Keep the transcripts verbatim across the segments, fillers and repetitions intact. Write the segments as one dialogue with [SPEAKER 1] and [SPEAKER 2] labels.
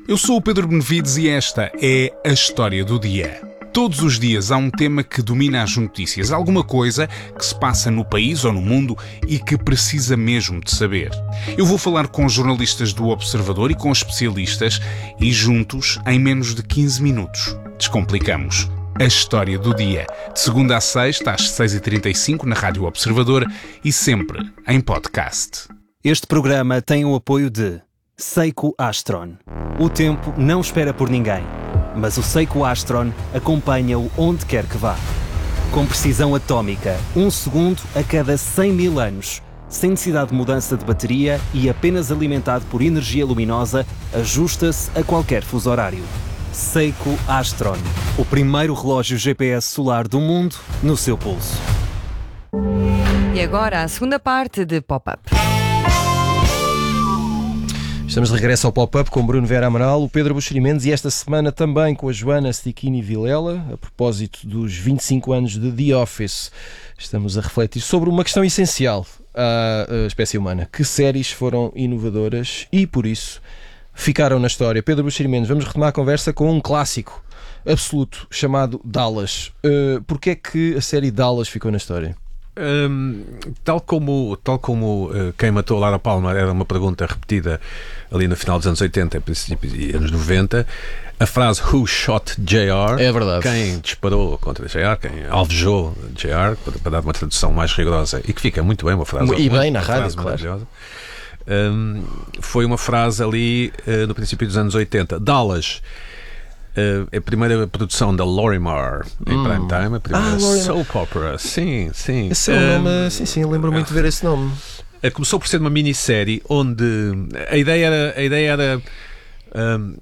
[SPEAKER 1] Eu sou o Pedro Benevides e esta é a História do Dia. Todos os dias há um tema que domina as notícias, alguma coisa que se passa no país ou no mundo e que precisa mesmo de saber. Eu vou falar com jornalistas do Observador e com especialistas e juntos, em menos de quinze minutos, descomplicamos a História do Dia. De segunda a sexta, às seis e trinta e cinco, na Rádio Observador e sempre em podcast.
[SPEAKER 2] Este programa tem o apoio de Seiko Astron. O tempo não espera por ninguém, mas o Seiko Astron acompanha-o onde quer que vá. Com precisão atómica, um segundo a cada cem mil anos, sem necessidade de mudança de bateria e apenas alimentado por energia luminosa, ajusta-se a qualquer fuso horário. Seiko Astron, o primeiro relógio G P S solar do mundo no seu pulso.
[SPEAKER 3] E agora a segunda parte de Pop-Up.
[SPEAKER 4] Estamos de regresso ao Pop-Up com Bruno Vera Amaral, o Pedro Buxeri Mendes e esta semana também com a Joana Stichini Vilela, a propósito dos vinte e cinco anos de The Office. Estamos a refletir sobre uma questão essencial à espécie humana. Que séries foram inovadoras e, por isso, ficaram na história? Pedro Buxeri Mendes, vamos retomar a conversa com um clássico absoluto chamado Dallas. Uh, Porquê é que a série Dallas ficou na história?
[SPEAKER 5] Um, tal como, tal como uh, quem matou Laura Palmer era uma pergunta repetida ali no final dos anos oitenta e anos noventa, a frase Who shot J R?
[SPEAKER 4] É verdade.
[SPEAKER 5] Quem disparou contra J R? Quem alvejou J R? Para, para dar uma tradução mais rigorosa e que fica muito bem, uma frase
[SPEAKER 4] e bem na
[SPEAKER 5] uma
[SPEAKER 4] rádio,
[SPEAKER 5] frase
[SPEAKER 4] claro.
[SPEAKER 5] maravilhosa. Um, foi uma frase ali uh, no princípio dos anos oitenta. Dallas, Uh, a primeira produção da Lorimar em hum. prime time, a primeira
[SPEAKER 4] ah,
[SPEAKER 5] soap opera. Sim, sim.
[SPEAKER 4] Esse é o nome, um, sim, sim, lembro muito de ver esse nome.
[SPEAKER 5] Uh, começou por ser uma minissérie onde a ideia era, a ideia era um,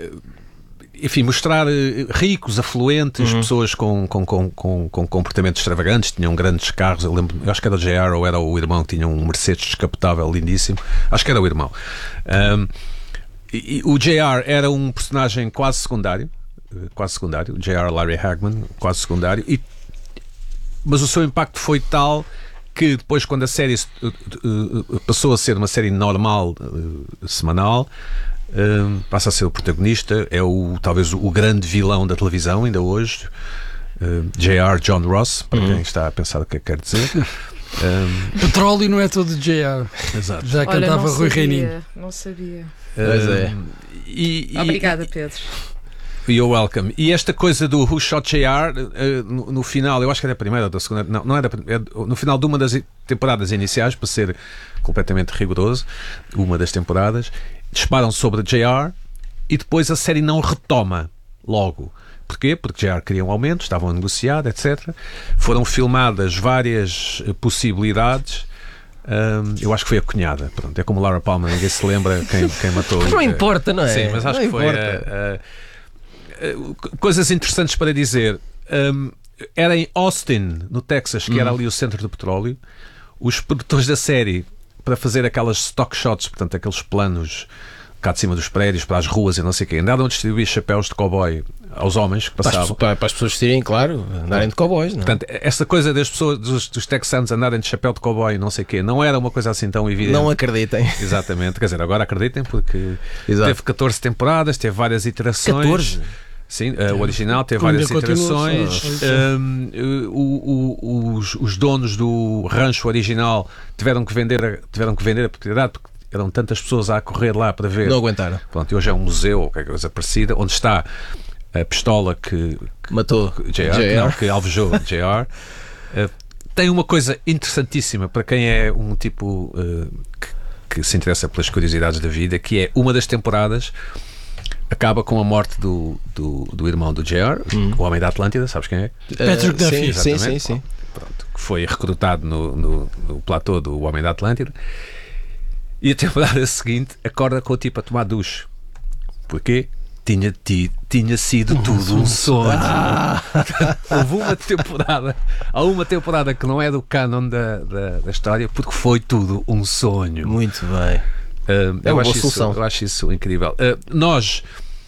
[SPEAKER 5] enfim, mostrar ricos, afluentes, uhum. pessoas com, com, com, com, com comportamentos extravagantes, tinham grandes carros. Eu lembro, eu acho que era o J R ou era o irmão que tinha um Mercedes descapotável lindíssimo. Acho que era o irmão. Um, E, e o J R era um personagem quase secundário, quase secundário, o J R Larry Hagman, quase secundário, e, mas o seu impacto foi tal que depois, quando a série uh, uh, passou a ser uma série normal, uh, semanal, uh, passa a ser o protagonista, é o, talvez o grande vilão da televisão ainda hoje, uh, J R John Ross, para uhum. quem está a pensar o que é que quer dizer.
[SPEAKER 6] Um... Petróleo não é todo de J R.
[SPEAKER 5] Exato.
[SPEAKER 6] Já
[SPEAKER 7] Olha,
[SPEAKER 6] cantava
[SPEAKER 7] não
[SPEAKER 6] Rui
[SPEAKER 7] sabia,
[SPEAKER 6] Reininho.
[SPEAKER 7] Não sabia.
[SPEAKER 4] Pois é.
[SPEAKER 5] E, e,
[SPEAKER 7] Obrigada, Pedro.
[SPEAKER 5] You're welcome. E esta coisa do Who Shot J R, uh, no, no final, eu acho que era a primeira ou da segunda, não, não era, é, no final de uma das temporadas iniciais, para ser completamente rigoroso, uma das temporadas, disparam sobre J R e depois a série não retoma logo. Porquê? Porque J R queria um aumento, estavam a negociar, etcétera. Foram filmadas várias possibilidades. Um, eu acho que foi a cunhada. Pronto, é como Laura Palmer, ninguém se lembra quem, quem matou.
[SPEAKER 4] Não importa, não é?
[SPEAKER 5] Sim, mas acho
[SPEAKER 4] não
[SPEAKER 5] que foi.
[SPEAKER 4] importa.
[SPEAKER 5] Uh, uh, uh, coisas interessantes para dizer. Um, era em Austin, no Texas, que hum. era ali o centro do petróleo. Os produtores da série, para fazer aquelas stock shots, portanto, aqueles planos cá de cima dos prédios, para as ruas e não sei o quê, andaram a distribuir chapéus de cowboy aos homens que passavam.
[SPEAKER 4] Para as, para as pessoas vestirem, claro, andarem de cowboys, não é?
[SPEAKER 5] Portanto, essa coisa das pessoas, dos, dos texanos andarem de chapéu de cowboy e não sei o quê, não era uma coisa assim tão evidente.
[SPEAKER 4] Não acreditem.
[SPEAKER 5] Exatamente, quer dizer, agora acreditem porque Exato. Teve catorze temporadas, teve várias iterações.
[SPEAKER 4] catorze?
[SPEAKER 5] Sim, uh, o original teve várias iterações. Um, o, o, os, os donos do rancho original tiveram que vender, tiveram que vender a propriedade porque eram tantas pessoas a correr lá para ver.
[SPEAKER 4] Não aguentaram.
[SPEAKER 5] Pronto, hoje é um museu ou qualquer coisa parecida, onde está a pistola que, que
[SPEAKER 4] matou
[SPEAKER 5] J R,
[SPEAKER 4] J R.
[SPEAKER 5] Não, que alvejou J R. Uh, tem uma coisa interessantíssima para quem é um tipo uh, que, que se interessa pelas curiosidades da vida, que é uma das temporadas acaba com a morte do, do, do irmão do J R, hum. o homem da Atlântida, sabes quem é?
[SPEAKER 6] Patrick uh, Duffy.
[SPEAKER 4] Sim, sim, sim.
[SPEAKER 5] Pronto, que foi recrutado no, no, no platô do Homem da Atlântida. E a temporada seguinte acorda com o tipo a tomar duche. Porquê? Tinha, ti, tinha sido tudo um sonho. Ah. Houve uma temporada, há uma temporada que não é do canon da, da, da história, porque foi tudo um sonho.
[SPEAKER 4] Muito bem.
[SPEAKER 5] Uh,
[SPEAKER 4] é
[SPEAKER 5] eu,
[SPEAKER 4] uma
[SPEAKER 5] acho
[SPEAKER 4] boa solução.
[SPEAKER 5] Isso, eu acho isso incrível. Uh, nós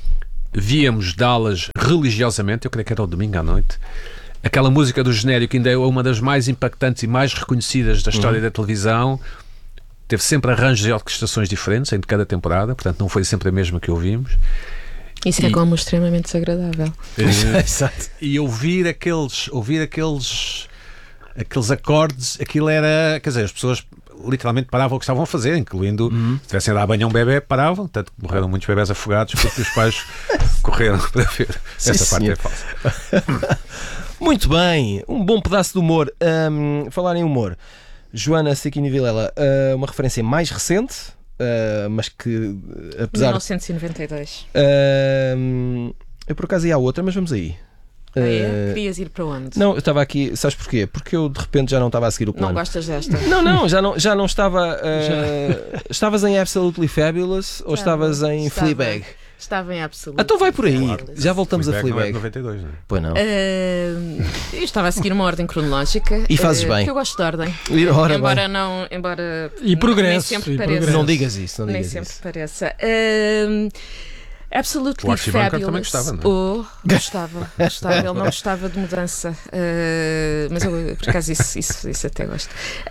[SPEAKER 5] víamos Dallas religiosamente, eu creio que era o domingo à noite. Aquela música do genérico ainda é uma das mais impactantes e mais reconhecidas da história uhum. da televisão. teve sempre arranjos e orquestrações diferentes em cada temporada, portanto não foi sempre a mesma que ouvimos.
[SPEAKER 7] Isso
[SPEAKER 5] E-
[SPEAKER 7] é como extremamente desagradável.
[SPEAKER 4] Exato.
[SPEAKER 5] E ouvir aqueles, ouvir aqueles, aqueles acordes, aquilo era, quer dizer, as pessoas literalmente paravam o que estavam a fazer, incluindo
[SPEAKER 4] Uhum.
[SPEAKER 5] se tivessem a dar banho a um bebê, paravam, tanto que morreram muitos bebés afogados porque os pais correram para ver.
[SPEAKER 4] Sim,
[SPEAKER 5] Essa parte
[SPEAKER 4] senhor.
[SPEAKER 5] é falsa.
[SPEAKER 4] Muito bem, um bom pedaço de humor. Ahm, falar em humor, Joana Cecchini Vilela, ah, uma referência mais recente, ah, mas que apesar
[SPEAKER 7] mil novecentos e noventa e dois.
[SPEAKER 4] Ahm, eu por acaso ia à outra, mas vamos aí.
[SPEAKER 7] Ah, é?
[SPEAKER 4] Ah,
[SPEAKER 7] Querias ir para onde?
[SPEAKER 4] não, eu estava aqui, sabes porquê? Porque eu de repente já não estava a seguir o
[SPEAKER 7] Não
[SPEAKER 4] plano.
[SPEAKER 7] gostas desta?
[SPEAKER 4] Não, não, já não, já não estava. ah, estavas em Absolutely Fabulous ou estavas em
[SPEAKER 7] Estava.
[SPEAKER 4] Fleabag?
[SPEAKER 7] Estava em absoluto.
[SPEAKER 4] Então vai por aí,
[SPEAKER 7] Fabulous.
[SPEAKER 4] já voltamos a
[SPEAKER 5] Fleabag não é de
[SPEAKER 4] Fleabag.
[SPEAKER 5] noventa e dois, não é?
[SPEAKER 4] Pois não.
[SPEAKER 7] Ah, eu estava a seguir uma ordem cronológica.
[SPEAKER 4] E fazes
[SPEAKER 7] ah,
[SPEAKER 4] bem.
[SPEAKER 7] Porque eu gosto de ordem.
[SPEAKER 4] Ora
[SPEAKER 7] embora
[SPEAKER 4] bem.
[SPEAKER 7] não. Embora
[SPEAKER 6] E progresso,
[SPEAKER 7] nem sempre
[SPEAKER 6] e
[SPEAKER 7] pareça.
[SPEAKER 6] progresso.
[SPEAKER 4] Não digas isso, não
[SPEAKER 7] Nem
[SPEAKER 4] digas
[SPEAKER 7] sempre
[SPEAKER 4] isso.
[SPEAKER 7] pareça. Um, Absolutely
[SPEAKER 5] O Archie Bunker
[SPEAKER 7] Fabulous.
[SPEAKER 5] também gostava, não é?
[SPEAKER 7] Oh, gostava, gostava. Ele não gostava de mudança. Uh, mas eu, por acaso, isso, isso, isso até gosto.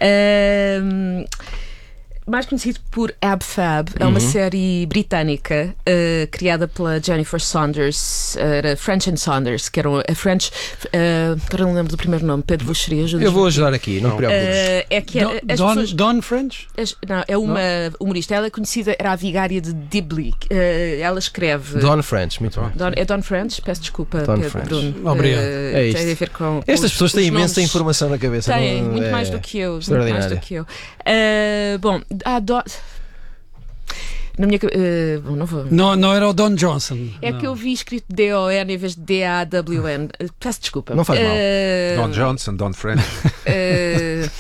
[SPEAKER 7] Um, mais conhecido por Ab Fab, é uma
[SPEAKER 4] Uhum.
[SPEAKER 7] série britânica uh, criada pela Jennifer Saunders, uh, era French and Saunders, que eram a French. Uh, agora não lembro do primeiro nome, Pedro Buxeri, ajuda-me.
[SPEAKER 4] Eu vou ajudar aqui, não te preocupes.
[SPEAKER 7] Uh, é que
[SPEAKER 6] Don,
[SPEAKER 7] as
[SPEAKER 6] Don,
[SPEAKER 7] pessoas-
[SPEAKER 6] Don French?
[SPEAKER 7] as- não, é uma humorista. Ela é conhecida, era a vigária de Dibley. Uh, ela escreve.
[SPEAKER 4] Don French, muito bem.
[SPEAKER 7] Don- é Don French? Peço desculpa,
[SPEAKER 4] Don
[SPEAKER 7] Pedro
[SPEAKER 4] French.
[SPEAKER 7] Bruno.
[SPEAKER 6] Obrigado.
[SPEAKER 7] Uh,
[SPEAKER 4] É isto.
[SPEAKER 7] tem a ver com. com
[SPEAKER 4] Estas
[SPEAKER 7] os-
[SPEAKER 4] pessoas têm
[SPEAKER 7] os
[SPEAKER 4] imensa
[SPEAKER 7] nomes.
[SPEAKER 4] informação na cabeça.
[SPEAKER 7] Têm,
[SPEAKER 4] não-
[SPEAKER 7] muito
[SPEAKER 4] é
[SPEAKER 7] mais do que eu. Muito mais
[SPEAKER 4] extraordinário.
[SPEAKER 7] do que eu. Uh, bom, a Don. Na minha. ca- Uh, bom, não vou.
[SPEAKER 6] Não, não era o Don Johnson.
[SPEAKER 7] É
[SPEAKER 6] não.
[SPEAKER 7] que eu vi escrito D O N em vez de D A W N. Uh, Peço desculpa.
[SPEAKER 4] Não faz mal.
[SPEAKER 7] Uh,
[SPEAKER 5] Don Johnson, Don French.
[SPEAKER 7] Uh,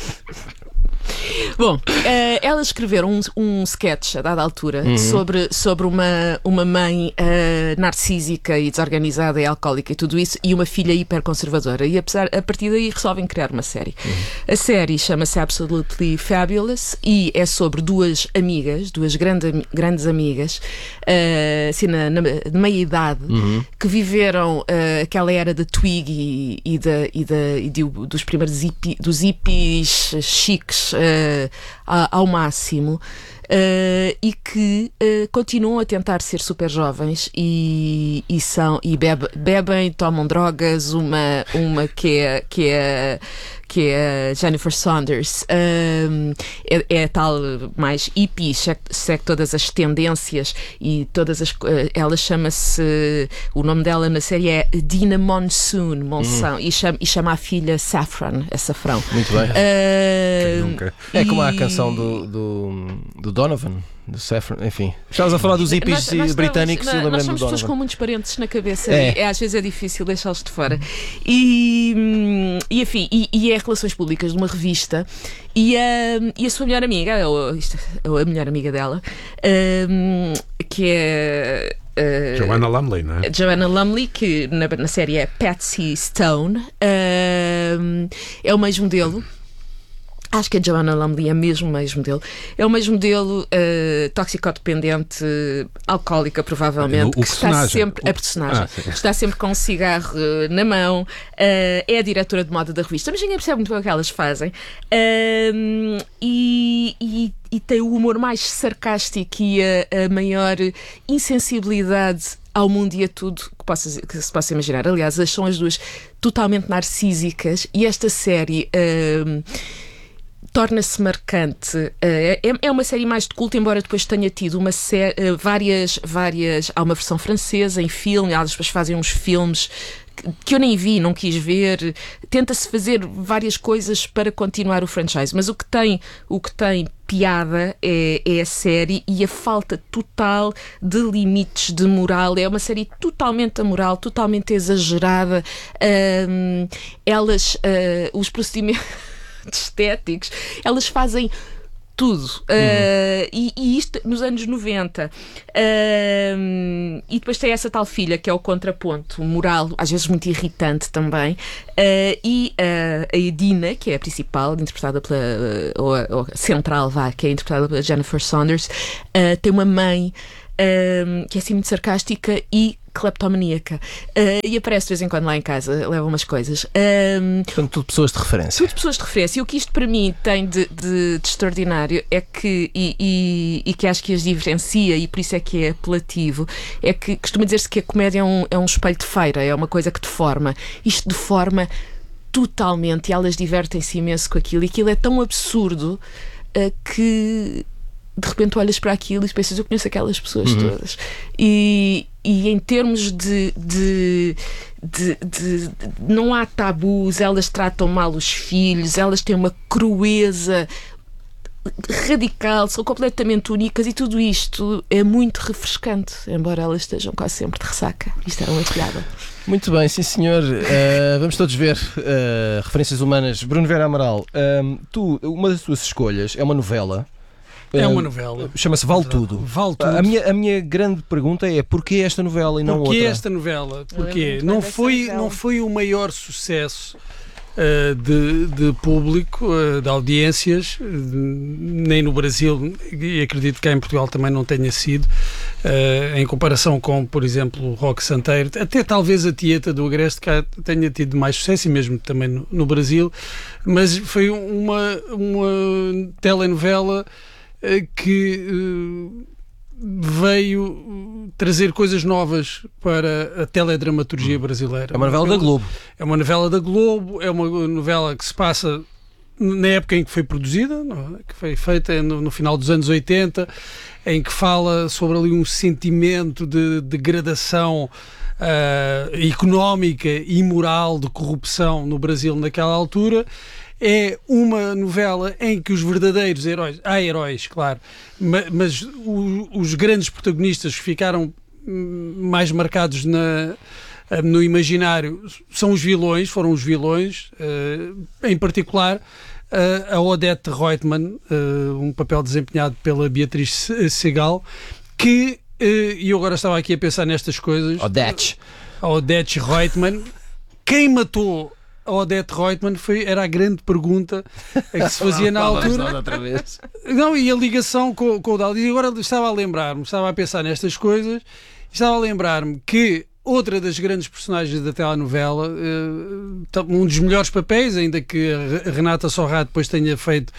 [SPEAKER 7] Bom, uh, ela escreveu um, um sketch a dada altura
[SPEAKER 4] Uhum.
[SPEAKER 7] sobre, sobre uma, uma mãe uh, narcísica e desorganizada e alcoólica e tudo isso, e uma filha hiperconservadora. E apesar, a partir daí resolvem criar uma série.
[SPEAKER 4] Uhum.
[SPEAKER 7] A série chama-se Absolutely Fabulous e é sobre duas amigas, duas grande, ami- grandes amigas, uh, assim, na, na, de meia idade,
[SPEAKER 4] Uhum.
[SPEAKER 7] que viveram uh, aquela era da Twig e, e, da, e, da, e de- dos primeiros hippie, dos hippies chiques uh, a- ao máximo, uh, e que uh, continuam a tentar ser super jovens e, e, são, e bebe, bebem, tomam drogas, uma, uma que é, que é que é a Jennifer Saunders, um, é, é a tal mais hippie, segue, segue todas as tendências e todas as. co- Ela chama-se. O nome dela na série é Dina Monsoon, Monção, e, chama, e chama a filha Saffron, a Safrão.
[SPEAKER 4] Muito bem.
[SPEAKER 7] Uh,
[SPEAKER 5] Nunca.
[SPEAKER 4] É como a
[SPEAKER 7] e-
[SPEAKER 4] canção do, do, do Donovan, do Saffron, enfim. Estavas a falar dos hippies
[SPEAKER 7] Nós- nós
[SPEAKER 4] britânicos,
[SPEAKER 7] estamos-
[SPEAKER 4] eu
[SPEAKER 7] Nós
[SPEAKER 4] lembrei-me do
[SPEAKER 7] somos pessoas
[SPEAKER 4] Donovan.
[SPEAKER 7] com muitos parentes na cabeça
[SPEAKER 4] É.
[SPEAKER 7] e é, às vezes é difícil deixá-los de fora. E, hum, e enfim, e, e é relações públicas de uma revista e a, e a sua melhor amiga, ou, isto- ou a melhor amiga dela, hum, que é. uh,
[SPEAKER 5] Joanna Lumley, não é?
[SPEAKER 7] Joanna Lumley, que na, na série é Patsy Stone, hum, é o ex-modelo. Acho que a Joanna Lumley é mesmo o ex-modelo. É o ex-modelo uh, toxicodependente, alcoólica, provavelmente,
[SPEAKER 5] O- o
[SPEAKER 7] que está
[SPEAKER 5] personagem.
[SPEAKER 7] sempre. A personagem.
[SPEAKER 5] Ah, sim.
[SPEAKER 7] Está sempre com um cigarro uh, na mão, uh, é a diretora de moda da revista, mas ninguém percebe muito bem o que elas fazem. Um, e, e, e tem o humor mais sarcástico e a, a maior insensibilidade ao mundo e a tudo que, possa, que se possa imaginar. Aliás, as- são as duas totalmente narcísicas e esta série. Um, torna-se marcante. Uh, é, é uma série mais de culto, embora depois tenha tido uma sé- uh, várias, várias. Há uma versão francesa em filme, elas depois fazem uns filmes que, que eu nem vi, não quis ver. Tenta-se fazer várias coisas para continuar o franchise, mas o que tem, o que tem piada é, é a série e a falta total de limites de moral. É uma série totalmente amoral, totalmente exagerada. Um, elas, uh, os procedimentos estéticos, elas fazem tudo. Uh, e, e isto nos anos noventa. Uh, e depois tem essa tal filha que é o contraponto moral, às vezes muito irritante também. Uh, e uh, a Edina, que é a principal, interpretada pela. Uh, ou, a, ou a central, vá, que é interpretada pela Jennifer Saunders, uh, tem uma mãe. Um, que é assim muito sarcástica e cleptomaníaca. Uh, e aparece de vez em quando lá em casa, leva umas coisas. Um,
[SPEAKER 4] Portanto, tudo pessoas de referência.
[SPEAKER 7] Tudo pessoas de referência. E o que isto para mim tem de, de, de extraordinário é que, e, e, e que acho que as diferencia, e por isso é que é apelativo, é que costuma dizer-se que a comédia é um, é um espelho de feira, é uma coisa que deforma. Isto deforma totalmente e elas divertem-se imenso com aquilo. E aquilo é tão absurdo uh, que de repente olhas para aquilo e pensas, eu conheço aquelas pessoas uhum. todas. E, e em termos de, de, de, de, de não há tabus, elas tratam mal os filhos, elas têm uma crueza radical, são completamente únicas, e tudo isto é muito refrescante, embora elas estejam quase sempre de ressaca. Isto era uma piada.
[SPEAKER 4] Muito bem, sim senhor. Uh, vamos todos ver uh, referências humanas. Bruno Vera Amaral, um, tu, uma das tuas escolhas é uma novela.
[SPEAKER 6] É uma novela.
[SPEAKER 4] Chama-se Vale Tudo.
[SPEAKER 6] Vale Tudo.
[SPEAKER 4] A minha, a minha grande pergunta é porquê esta novela e não
[SPEAKER 6] porquê
[SPEAKER 4] outra?
[SPEAKER 6] Porquê esta novela? Porquê? Não foi, não foi o maior sucesso uh, de, de público, uh, de audiências, uh, nem no Brasil, e acredito que cá em Portugal também não tenha sido, uh, em comparação com, por exemplo, o Roque Santeiro. Até talvez a Tieta do Agreste cá tenha tido mais sucesso, e mesmo também no, no Brasil, mas foi uma, uma telenovela que uh, veio trazer coisas novas para a teledramaturgia brasileira.
[SPEAKER 4] É uma novela da Globo.
[SPEAKER 6] É uma novela da Globo, é uma novela que se passa na época em que foi produzida, não é? Que foi feita no, no final dos anos oitenta, em que fala sobre ali um sentimento de degradação uh, económica e moral, de corrupção no Brasil naquela altura. É uma novela em que os verdadeiros heróis, há heróis, claro, mas, mas o, os grandes protagonistas que ficaram mais marcados na, no imaginário são os vilões, foram os vilões, uh, em particular uh, a Odete Reutemann, uh, um papel desempenhado pela Beatriz Segal, que, uh, e eu agora estava aqui a pensar nestas coisas.
[SPEAKER 4] Odete.
[SPEAKER 6] A Odete Reutemann, quem matou a Odete Reutemann foi, era a grande pergunta que se fazia na altura.
[SPEAKER 4] Outra vez.
[SPEAKER 6] Não, e a ligação com, com o Dali. E agora estava a lembrar-me, estava a pensar nestas coisas, estava a lembrar-me que outra das grandes personagens da telenovela, um dos melhores papéis, ainda que a Renata Sorrá depois tenha feito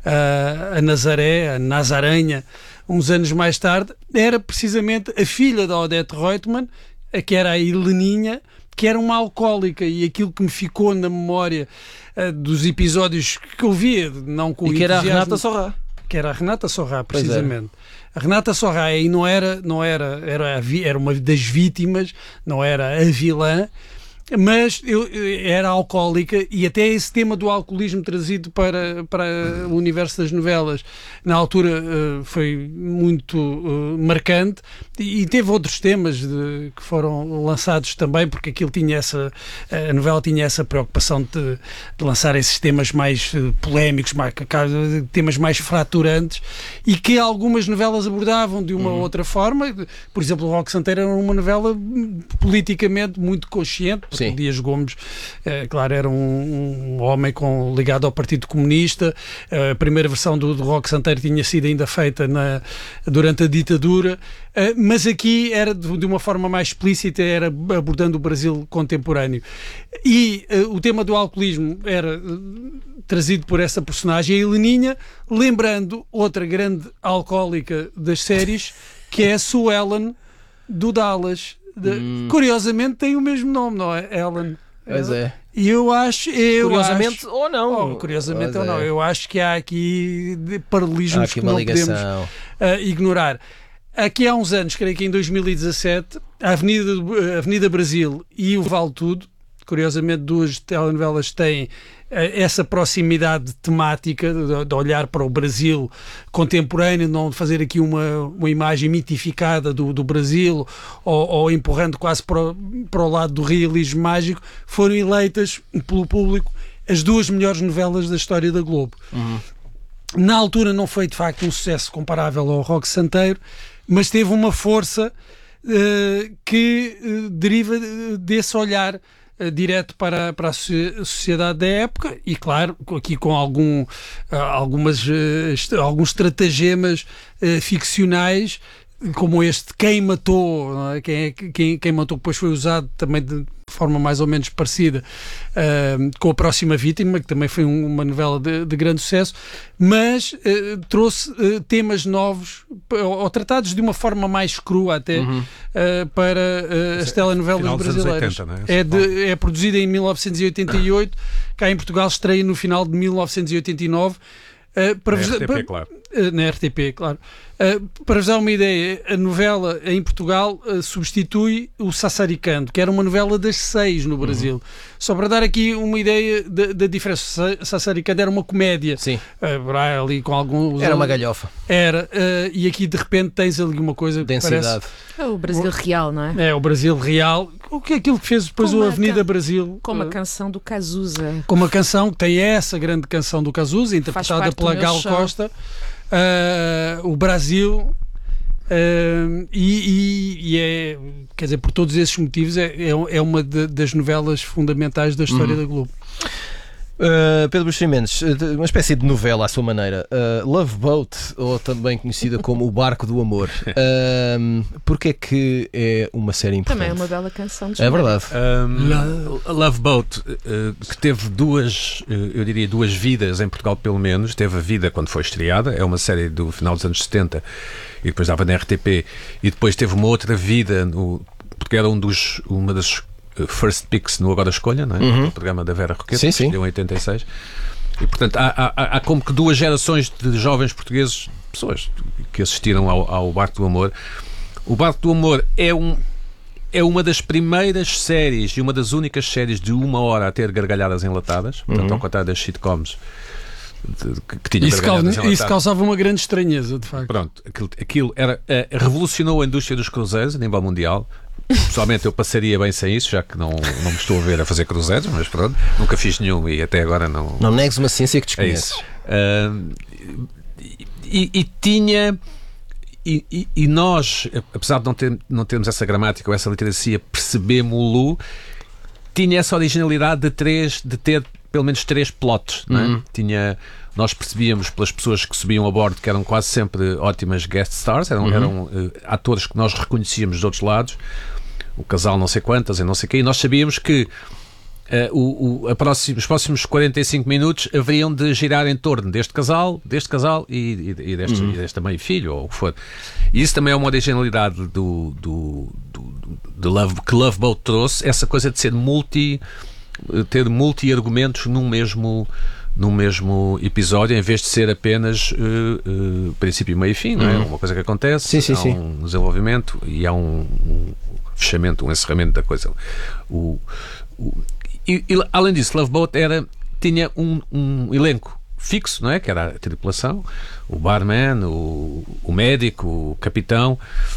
[SPEAKER 6] a Nazaré, a Nazaranha, uns anos mais tarde, era precisamente a filha da Odete Reutemann, que era a Heleninha, que era uma alcoólica, e aquilo que me ficou na memória uh, dos episódios que eu via, não com o
[SPEAKER 4] e que era a
[SPEAKER 6] entusiasmo,
[SPEAKER 4] Renata Sorrá.
[SPEAKER 6] Que era a Renata Sorrá, precisamente. A Renata Sorrá aí não era, não era, era, era uma das vítimas, não era a vilã, mas eu, era alcoólica, e até esse tema do alcoolismo trazido para, para o universo das novelas na altura uh, foi muito uh, marcante, e, e teve outros temas de, que foram lançados também, porque aquilo tinha essa, a novela tinha essa preocupação de, de lançar esses temas mais uh, polémicos, mais, temas mais fraturantes, e que algumas novelas abordavam de uma uhum. outra forma. Por exemplo, o Roque Santeiro era uma novela politicamente muito consciente. Sim. O Dias Gomes, é, claro, era um, um homem com, ligado ao Partido Comunista. A primeira versão do, do Roque Santeiro tinha sido ainda feita na, durante a ditadura, uh, mas aqui era de, de uma forma mais explícita, era abordando o Brasil contemporâneo. E uh, o tema do alcoolismo era uh, trazido por essa personagem, a Heleninha, lembrando outra grande alcoólica das séries, que é a Sue Ellen do Dallas. De, hum. Curiosamente tem o mesmo nome, não é? Ellen.
[SPEAKER 4] Pois é.
[SPEAKER 6] E eu acho. Eu
[SPEAKER 4] curiosamente
[SPEAKER 6] acho,
[SPEAKER 4] ou não.
[SPEAKER 6] Oh, curiosamente
[SPEAKER 4] pois
[SPEAKER 6] ou não.
[SPEAKER 4] É.
[SPEAKER 6] Eu acho que há aqui paralelismos
[SPEAKER 4] aqui
[SPEAKER 6] que não
[SPEAKER 4] ligação.
[SPEAKER 6] podemos uh, ignorar. Aqui há uns anos, creio que em dois mil e dezassete, a Avenida, a Avenida Brasil e o Vale Tudo, curiosamente duas telenovelas têm essa proximidade temática de, de olhar para o Brasil contemporâneo, não fazer aqui uma, uma imagem mitificada do, do Brasil, ou, ou empurrando quase para o, para o lado do realismo mágico. Foram eleitas pelo público as duas melhores novelas da história da Globo. Uhum. Na altura não foi de facto um sucesso comparável ao Roque Santeiro, mas teve uma força uh, que uh, deriva desse olhar direto para, para a sociedade da época, e claro, aqui com algum, algumas, alguns estratagemas uh, ficcionais como este Quem Matou, não é? quem, é, quem, quem Matou depois foi usado também de forma mais ou menos parecida uh, com A Próxima Vítima, que também foi um, uma novela de, de grande sucesso, mas uh, trouxe uh, temas novos ou, ou tratados de uma forma mais crua até
[SPEAKER 5] uhum.
[SPEAKER 6] uh, para uh, as telenovelas brasileiras.
[SPEAKER 5] oitenta, não é?
[SPEAKER 6] É, de, é produzida em mil novecentos e oitenta e oito, cá em Portugal estreia no final de mil novecentos e oitenta e nove. Uh, para
[SPEAKER 5] na
[SPEAKER 6] vos,
[SPEAKER 5] R T P,
[SPEAKER 6] para,
[SPEAKER 5] claro.
[SPEAKER 6] Uh, na R T P, claro. Uh, para vos dar uma ideia, a novela em Portugal uh, substitui o Sassaricando, que era uma novela das seis no Brasil. Uhum. Só para dar aqui uma ideia da, da diferença. Sassaricando era uma comédia.
[SPEAKER 4] Sim.
[SPEAKER 6] Uh, ali com alguns,
[SPEAKER 4] era uma galhofa.
[SPEAKER 6] Era. Uh, e aqui de repente tens ali uma coisa.
[SPEAKER 4] Densidade.
[SPEAKER 7] É o Brasil real, não é?
[SPEAKER 6] É, o Brasil real. O que é aquilo que fez depois
[SPEAKER 7] com
[SPEAKER 6] o Avenida
[SPEAKER 7] can...
[SPEAKER 6] Brasil?
[SPEAKER 7] Com uma canção do Cazuza.
[SPEAKER 6] Com uma canção que tem essa grande canção do Cazuza, interpretada pela Gal show. Costa. Uh, o Brasil. Uh, e, e, e é, quer dizer, por todos esses motivos, é, é uma de, das novelas fundamentais da história uhum. da Globo.
[SPEAKER 4] Uh, Pedro Buxeri Mendes, uma espécie de novela à sua maneira, uh, Love Boat, ou também conhecida como O Barco do Amor, uh, porque é que é uma série importante?
[SPEAKER 7] Também é uma bela canção de
[SPEAKER 4] É verdade.
[SPEAKER 5] um, Love Boat, uh, que teve duas, uh, eu diria duas vidas em Portugal pelo menos. Teve a vida quando foi estreada, é uma série do final dos anos setenta e depois dava na R T P, e depois teve uma outra vida no, porque era um dos, uma das First Picks no Agora Escolha, não é? Uhum. O programa da Vera Roqueta,
[SPEAKER 4] sim, sim.
[SPEAKER 5] em oitenta e seis. E portanto há, há, há como que duas gerações de jovens portugueses, pessoas que assistiram ao, ao Barco do Amor. O Barco do Amor é, um, é uma das primeiras séries e uma das únicas séries de uma hora a ter gargalhadas enlatadas, portanto, uhum. ao contrário das sitcoms de, que, que tinham
[SPEAKER 6] isso, causa, isso causava uma grande estranheza, de facto.
[SPEAKER 5] Pronto, aquilo, aquilo era, uh, revolucionou a indústria dos cruzeiros a nível mundial. Pessoalmente eu passaria bem sem isso, já que não, não me estou a ver a fazer cruzeiros, mas pronto, nunca fiz nenhum e até agora não...
[SPEAKER 4] Não negues uma ciência que desconheces.
[SPEAKER 5] É uh, e, e tinha... E, e, e nós, apesar de não, ter, não termos essa gramática ou essa literacia, percebemos-lo, tinha essa originalidade de, três, de ter pelo menos três plots, não é? Uhum. Tinha... Nós percebíamos pelas pessoas que subiam a bordo que eram quase sempre ótimas guest stars, eram, uhum. eram uh, atores que nós reconhecíamos de outros lados, o casal não sei quantas e não sei o quê, e nós sabíamos que uh, o, o, a próximo, os próximos quarenta e cinco minutos haveriam de girar em torno deste casal, deste casal e, e, e, deste, uhum. e deste mãe e filho, ou o que for. E isso também é uma originalidade do, do, do, do Love, que Love Boat trouxe, essa coisa de ser multi, ter multi-argumentos num mesmo... no mesmo episódio, em vez de ser apenas uh, uh, princípio, meio e fim, não é? Uhum. Uma coisa que acontece,
[SPEAKER 4] sim, sim,
[SPEAKER 5] há
[SPEAKER 4] sim.
[SPEAKER 5] um desenvolvimento e há um, um fechamento, um encerramento da coisa. O, o, e, e, além disso, Love Boat era, tinha um, um elenco fixo, não é? Que era a tripulação, o barman, o, o médico, o capitão,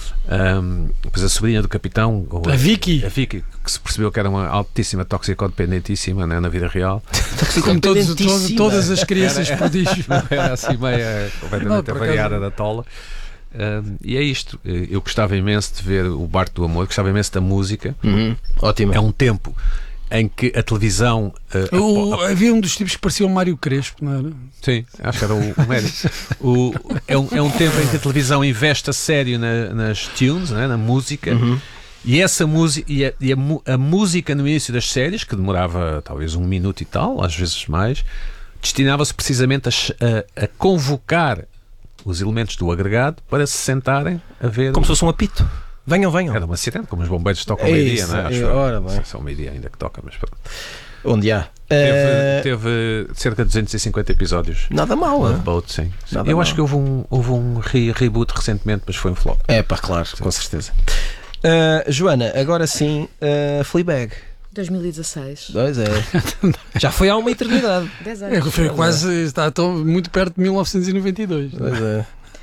[SPEAKER 5] um, depois a sobrinha do capitão,
[SPEAKER 6] a, a Vicky,
[SPEAKER 5] a Vicky, que se percebeu que era uma altíssima toxicodependentíssima, né, na vida real.
[SPEAKER 6] Como todos, todos, todas as crianças prodígio.
[SPEAKER 5] Era assim meia completamente avariada da tola. Um, e é isto. Eu gostava imenso de ver o Barco do Amor, gostava imenso da música.
[SPEAKER 4] Uhum. Ótimo.
[SPEAKER 5] É um tempo em que a televisão... Uh,
[SPEAKER 6] o, a, a, havia um dos tipos que parecia o Mário Crespo, não era?
[SPEAKER 5] Sim, acho que era o, o médico. o, é, um, é um tempo em que a televisão investe a sério na, nas tunes, né, na música, uhum. e essa música e, a, e a, a música no início das séries, que demorava talvez um minuto e tal, às vezes mais, destinava-se precisamente a, a, a convocar os elementos do agregado para se sentarem a ver...
[SPEAKER 4] Como se fosse um apito. Venham, venham.
[SPEAKER 5] Era um acidente, como os bombeiros tocam ao meio-dia, não é? Acho
[SPEAKER 4] ora bem.
[SPEAKER 5] São meio-dia ainda que toca, mas pronto.
[SPEAKER 4] Onde há?
[SPEAKER 5] Teve, uh... teve cerca de duzentos e cinquenta episódios.
[SPEAKER 4] Nada mal,
[SPEAKER 5] Love Boat, sim.
[SPEAKER 4] Nada
[SPEAKER 5] Eu
[SPEAKER 4] mal.
[SPEAKER 5] acho que houve um, houve um re reboot recentemente, mas foi um flop.
[SPEAKER 4] É pá, claro, sim. Com certeza. Uh, Joana, agora sim, uh, Fleabag.
[SPEAKER 7] dois mil e dezasseis.
[SPEAKER 4] Dois é. Já foi há uma eternidade.
[SPEAKER 7] dez anos.
[SPEAKER 6] É, foi quase, está tão, muito perto de mil novecentos e noventa e dois.
[SPEAKER 4] Pois é.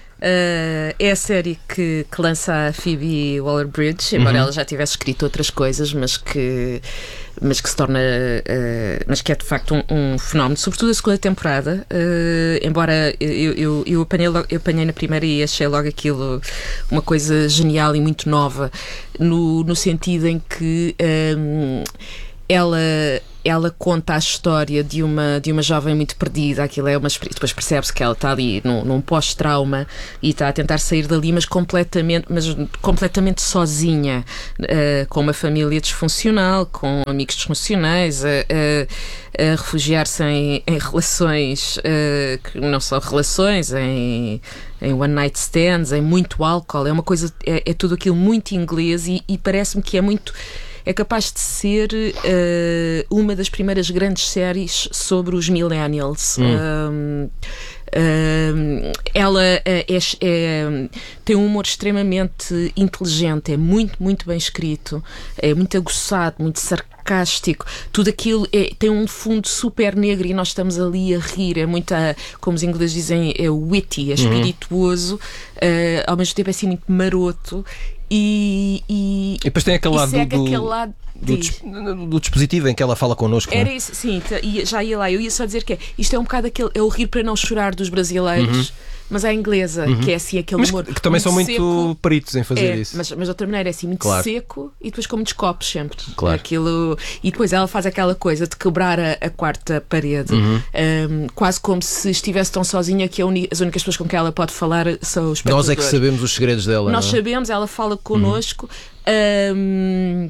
[SPEAKER 7] Uh, é a série que, que lança a Phoebe Waller-Bridge, embora uhum. ela já tivesse escrito outras coisas, mas que, mas que se torna, uh, mas que é de facto um, um fenómeno, sobretudo a segunda temporada. Uh, embora eu, eu, eu, apanhei logo, eu apanhei na primeira e achei logo aquilo uma coisa genial e muito nova, no, no sentido em que um, ela, ela conta a história de uma, de uma jovem muito perdida. Aquilo é uma, depois percebe-se que ela está ali num, num pós-trauma e está a tentar sair dali, mas completamente, mas completamente sozinha, uh, com uma família disfuncional, com amigos disfuncionais, a, a, a refugiar-se em, em relações, uh, que não são relações, em, em one night stands, em muito álcool. É uma coisa, é, é tudo aquilo muito inglês e, e parece-me que é muito... é capaz de ser uh, uma das primeiras grandes séries sobre os millennials. Hum. Um, um, ela é, é, tem um humor extremamente inteligente, é muito, muito bem escrito, é muito aguçado, muito sarcástico. Tudo aquilo é, tem um fundo super negro e nós estamos ali a rir. É muito, como os ingleses dizem, é witty, é espirituoso, uh, ao mesmo tempo é assim muito maroto. E, e,
[SPEAKER 4] e depois tem aquele lado, do,
[SPEAKER 7] aquele lado
[SPEAKER 4] do, do, do dispositivo em que ela fala connosco.
[SPEAKER 7] Era
[SPEAKER 4] não?
[SPEAKER 7] Isso, sim, já ia lá. Eu ia só dizer que é, isto é um bocado aquele, é o rir para não chorar dos brasileiros, uhum. mas à inglesa, uhum. que é assim aquele
[SPEAKER 4] mas
[SPEAKER 7] humor.
[SPEAKER 4] Que também
[SPEAKER 7] muito
[SPEAKER 4] são muito
[SPEAKER 7] seco,
[SPEAKER 4] peritos em fazer
[SPEAKER 7] é,
[SPEAKER 4] isso.
[SPEAKER 7] Mas, mas de outra maneira é assim, muito
[SPEAKER 4] claro.
[SPEAKER 7] seco e depois com muitos copos sempre.
[SPEAKER 4] Claro.
[SPEAKER 7] Aquilo, e depois ela faz aquela coisa de quebrar a, a quarta parede, uhum. um, quase como se estivesse tão sozinha que a uni, as únicas pessoas com quem ela pode falar são os espectadores.
[SPEAKER 4] Nós é que sabemos os segredos dela.
[SPEAKER 7] Nós
[SPEAKER 4] não é?
[SPEAKER 7] sabemos, ela fala connosco. Uhum. Um,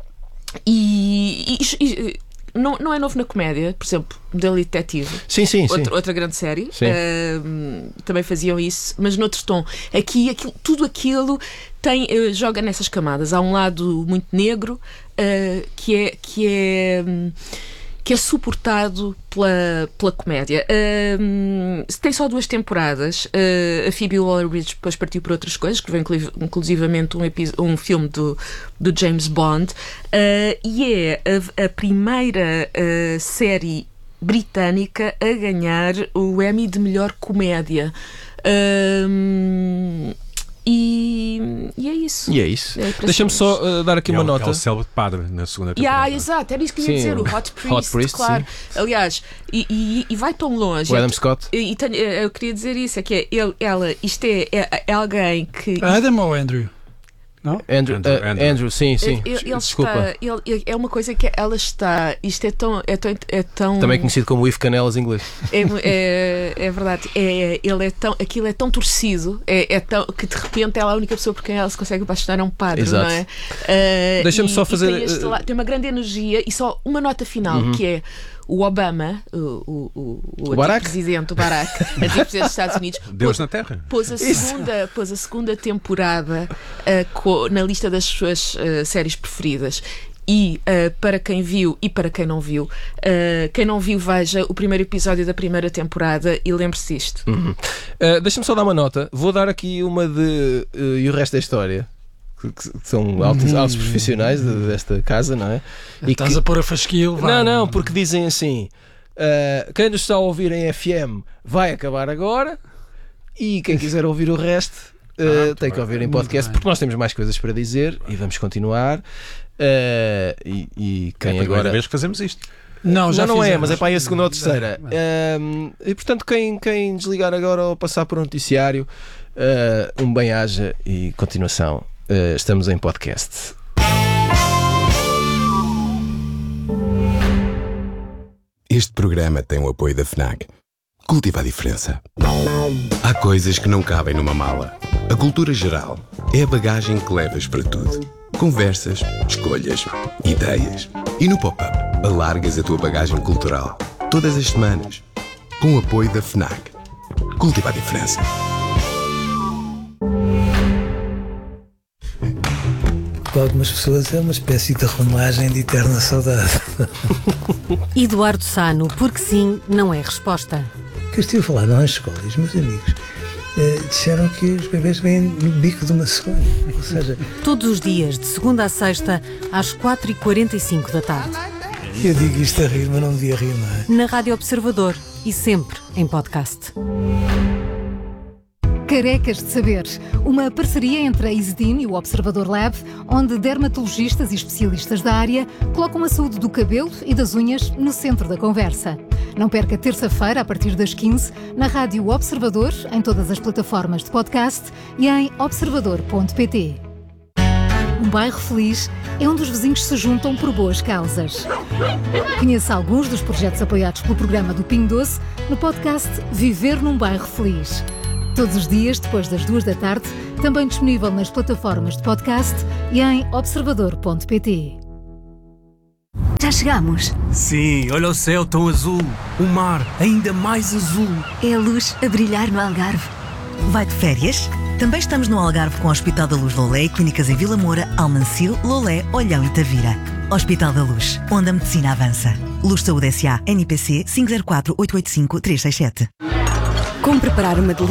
[SPEAKER 7] e, e, e não, não é novo na comédia, por exemplo, Modelo Detetive.
[SPEAKER 4] Sim, sim,
[SPEAKER 7] outra,
[SPEAKER 4] sim.
[SPEAKER 7] outra grande série.
[SPEAKER 4] Sim.
[SPEAKER 7] Um, também faziam isso, mas noutro tom. Aqui, aquilo, tudo aquilo tem, uh, joga nessas camadas. Há um lado muito negro uh, que é. Que é um, que é suportado pela, pela comédia. Uh, tem só duas temporadas. Uh, a Phoebe Waller-Bridge depois partiu por outras coisas, que veio inclusivamente um, um filme do, do James Bond. Uh, e é a, a primeira uh, série britânica a ganhar o Emmy de melhor comédia. Uh, E, e é isso.
[SPEAKER 4] E é isso. É Deixa-me só uh, dar aqui
[SPEAKER 5] é
[SPEAKER 4] uma
[SPEAKER 5] o,
[SPEAKER 4] nota.
[SPEAKER 5] É o célebre padre na segunda temporada.
[SPEAKER 7] Yeah, exato, era isso que eu ia
[SPEAKER 4] sim,
[SPEAKER 7] dizer, o Hot Priest,
[SPEAKER 4] Hot Priest
[SPEAKER 7] claro.
[SPEAKER 4] Sim.
[SPEAKER 7] Aliás, e, e, e vai tão longe.
[SPEAKER 4] O Adam Scott.
[SPEAKER 7] E, e tenho, eu queria dizer isso, é que é, ele, ela, isto é, é, é alguém que...
[SPEAKER 6] Adam ou Andrew? Não?
[SPEAKER 4] Andrew,
[SPEAKER 5] Andrew,
[SPEAKER 4] uh,
[SPEAKER 5] Andrew.
[SPEAKER 4] Andrew, sim, sim.
[SPEAKER 7] Ele, ele
[SPEAKER 4] Desculpa.
[SPEAKER 7] Está, ele, é uma coisa que ela está. Isto é tão. É tão, é tão
[SPEAKER 4] Também conhecido como Ivo Canelas inglês.
[SPEAKER 7] É, é, é verdade. É, ele é tão, aquilo é tão torcido é, é tão, que de repente ela é a única pessoa por quem ela se consegue apaixonar é um padre.
[SPEAKER 4] Exato.
[SPEAKER 7] Não é? Uh,
[SPEAKER 4] Deixa-me
[SPEAKER 7] e,
[SPEAKER 4] só fazer.
[SPEAKER 7] Tem, este, tem uma grande energia e só uma nota final uhum. que é. O Obama, o, o, o, o,
[SPEAKER 4] o Barack?
[SPEAKER 7] presidente, o Barack, antigo presidente dos Estados Unidos,
[SPEAKER 5] Deus
[SPEAKER 7] pôs,
[SPEAKER 5] na Terra.
[SPEAKER 7] Pôs a segunda, pôs a segunda temporada uh, co, na lista das suas uh, séries preferidas. E uh, para quem viu e para quem não viu, uh, quem não viu, veja o primeiro episódio da primeira temporada e lembre-se disto.
[SPEAKER 4] Uhum. Uh, Deixa-me só dar uma nota. Vou dar aqui uma de. Uh, e o resto da história. Que são altos, altos profissionais desta casa, não é?
[SPEAKER 6] E estás que... a pôr a fasquilo, vai.
[SPEAKER 4] Não, não, porque dizem assim: uh, quem nos está a ouvir em F M vai acabar agora, e quem quiser ouvir o resto uh, ah, tem que ouvir em podcast, porque nós temos mais coisas para dizer e vamos continuar. Uh, e, e quem
[SPEAKER 5] é a primeira
[SPEAKER 4] agora.
[SPEAKER 5] vez que fazemos isto.
[SPEAKER 6] Não, já
[SPEAKER 4] não, não é,
[SPEAKER 6] fizemos.
[SPEAKER 4] mas é para aí a segunda ou a terceira. Uh, e portanto, quem, quem desligar agora ou passar por um noticiário, uh, um bem-aja e continuação. Uh, estamos em podcast.
[SPEAKER 8] Este programa tem o apoio da FNAC. Cultiva a diferença. Há coisas que não cabem numa mala. A cultura geral é a bagagem que levas para tudo. Conversas, escolhas, ideias. E no pop-up, alargas a tua bagagem cultural. Todas as semanas. Com o apoio da FNAC. Cultiva a diferença.
[SPEAKER 9] Para algumas pessoas é uma espécie de romagem de eterna saudade.
[SPEAKER 10] Eduardo Sano, porque sim, não é resposta.
[SPEAKER 9] Que eu estive a falar nas escolas, meus amigos eh, disseram que os bebês vêm no bico de uma cegonha. Ou seja,
[SPEAKER 10] todos os dias, de segunda a sexta, às quatro e quarenta e cinco da tarde.
[SPEAKER 9] Eu digo isto a rir, mas não devia rir, não é?
[SPEAKER 10] Na Rádio Observador e sempre em podcast.
[SPEAKER 11] Carecas de Saber, uma parceria entre a Isedin e o Observador Lab, onde dermatologistas e especialistas da área colocam a saúde do cabelo e das unhas no centro da conversa. Não perca terça-feira, a partir das quinze, na Rádio Observador, em todas as plataformas de podcast e em observador ponto pt. Um bairro feliz é onde os vizinhos se juntam por boas causas. Conheça alguns dos projetos apoiados pelo programa do Pingo Doce no podcast Viver num Bairro Feliz. Todos os dias, depois das duas da tarde, também disponível nas plataformas de podcast e em observador ponto pt.
[SPEAKER 12] Já chegamos?
[SPEAKER 13] Sim, olha o céu tão azul, o mar ainda mais azul.
[SPEAKER 12] É a luz a brilhar no Algarve. Vai de férias? Também estamos no Algarve com o Hospital da Luz Loulé e clínicas em Vila Moura, Almancil, Loulé, Olhão e Tavira. Hospital da Luz, onde a medicina avança. Luz Saúde S A, N I P C cinco zero quatro oito oito cinco três seis sete.
[SPEAKER 14] Como preparar uma delícia